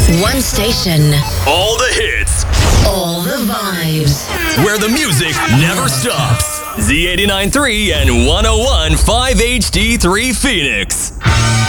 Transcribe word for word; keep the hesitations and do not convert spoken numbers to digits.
One station. All the hits. All the vibes. Where the music never stops. Z eighty-nine point three and one oh one point five H D three Phoenix.